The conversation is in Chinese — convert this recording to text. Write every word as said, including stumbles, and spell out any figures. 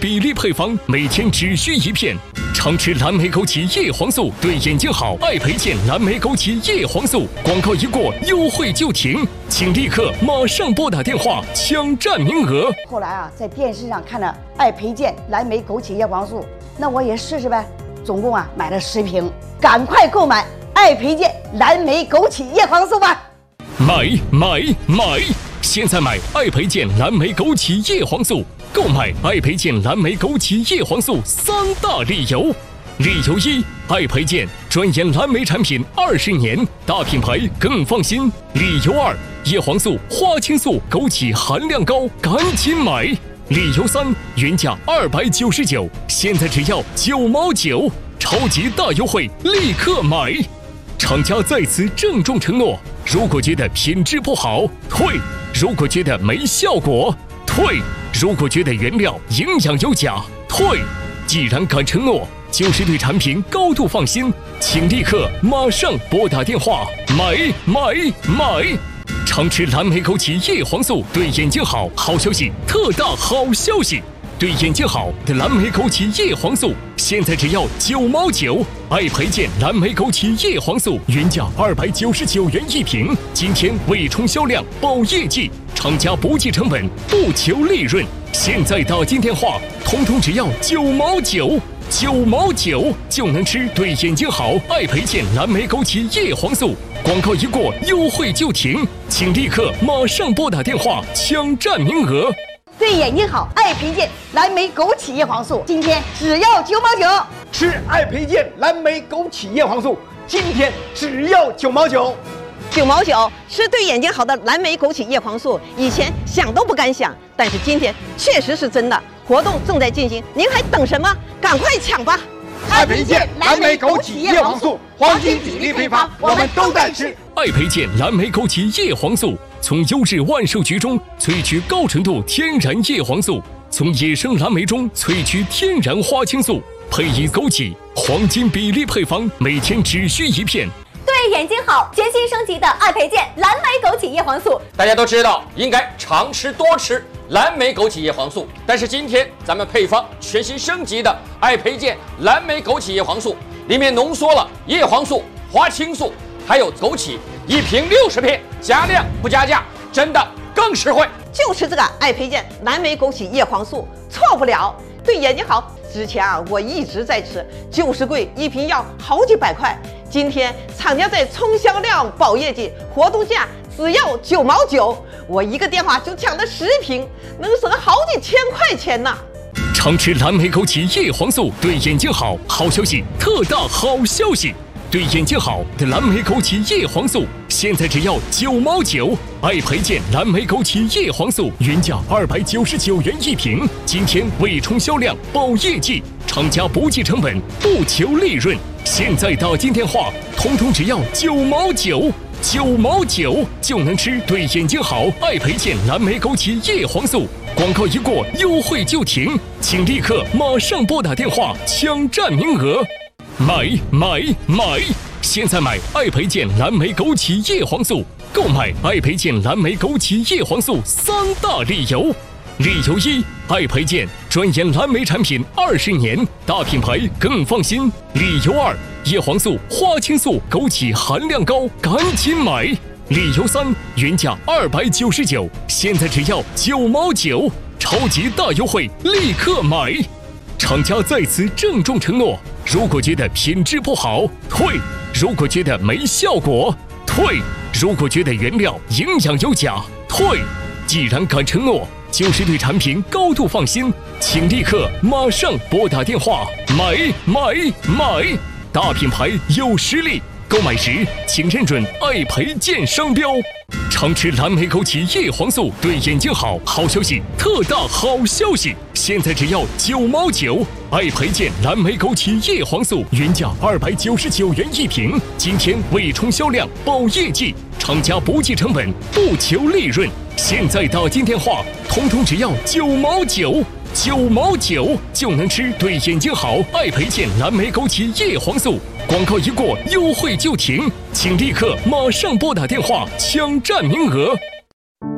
比例配方，每天只需一片。常吃蓝莓枸杞叶黄素对眼睛好，爱培健蓝莓枸杞叶黄素。广告一过，优惠就停，请立刻马上拨打电话抢占名额。 后来啊，在电视上看了爱培健蓝莓枸杞叶黄素，那我也试试呗。总共啊买了十瓶，赶快购买爱培健蓝莓枸杞叶黄素吧！ 买买买！现在买爱培健蓝莓枸杞叶黄素，购买爱培健蓝莓枸杞叶黄素三大理由。理由一：爱培健专研蓝莓产品二十年，大品牌更放心。理由二：叶黄素、花青素、枸杞含量高，赶紧买。理由三：原价二百九十九，现在只要九毛九，超级大优惠，立刻买！厂家在此郑重承诺：如果觉得品质不好，退；如果觉得没效果，退；如果觉得原料营养有假，退。既然敢承诺，就是对产品高度放心，请立刻马上拨打电话买买买！常吃蓝莓枸杞叶黄素对眼睛好，好消息，特大好消息！对眼睛好的蓝莓枸杞叶黄素，现在只要九毛九。爱培健蓝莓枸杞叶黄素原价二百九十九元一瓶，今天为冲销量保业绩，厂家不计成本，不求利润。现在打进电话，通通只要九毛九，九毛九就能吃对眼睛好爱培健蓝莓枸杞叶黄素。广告一过，优惠就停，请立刻马上拨打电话抢占名额。 对眼睛好，爱培健蓝莓枸杞叶黄素，今天只要九毛九。 吃爱培健蓝莓枸杞叶黄素，今天只要九毛九。 九毛九吃对眼睛好的蓝莓枸杞叶黄素，以前想都不敢想，但是今天确实是真的。活动正在进行，您还等什么？赶快抢吧！ 爱培健蓝莓枸杞叶黄素，黄金比例配方，我们都在吃。 爱培健蓝莓枸杞叶黄素，从优质万寿菊中萃取高纯度天然叶黄素，从野生蓝莓中萃取天然花青素，配以枸杞，黄金比例配方，每天只需一片。 对眼睛好，全新升级的爱培健蓝莓枸杞叶黄素， 大家都知道应该常吃多吃蓝莓枸杞叶黄素，但是今天咱们配方全新升级的爱培健蓝莓枸杞叶黄素，里面浓缩了叶黄素、花青素还有枸杞，一瓶六十片，加量不加价，真的更实惠。 就是这个爱培健蓝莓枸杞叶黄素，错不了，对眼睛好。之前啊，我一直在吃，就是贵，一瓶要好几百块。今天厂家在冲销量保业绩，活动价只要九毛九，我一个电话就抢了十瓶，能省好几千块钱呢。 常吃蓝莓枸杞叶黄素对眼睛好，好消息，特大好消息！对眼睛好的蓝莓枸杞叶黄素，现在只要九毛九。爱培健蓝莓枸杞叶黄素原价二百九十九元一瓶，今天为冲销量保业绩，厂家不计成本，不求利润。现在打进电话，通通只要九毛九，九毛九就能吃对眼睛好爱培健蓝莓枸杞叶黄素。广告一过，优惠就停，请立刻马上拨打电话抢占名额。买买买！现在买爱培健蓝莓枸杞叶黄素，购买爱培健蓝莓枸杞叶黄素三大理由。理由一：爱培健专研蓝莓产品二十年，大品牌更放心。理由二：叶黄素、花青素、枸杞含量高，赶紧买！理由三：原价二百九十九，现在只要九毛九，超级大优惠，立刻买！厂家在此郑重承诺：如果觉得品质不好，退；如果觉得没效果，退；如果觉得原料营养有假，退。既然敢承诺，就是对产品高度放心，请立刻马上拨打电话买买买！大品牌有实力，购买时请认准爱培健商标。常吃蓝莓枸杞叶黄素对眼睛好，好消息，特大好消息！现在只要九毛九。爱培健蓝莓枸杞叶黄素原价二百九十九元一瓶，今天为冲销量保业绩，厂家不计成本，不求利润。现在打进电话，通通只要九毛九，九毛九就能吃对眼睛好爱培健蓝莓枸杞叶黄素。广告一过，优惠就停，请立刻马上拨打电话抢占名额。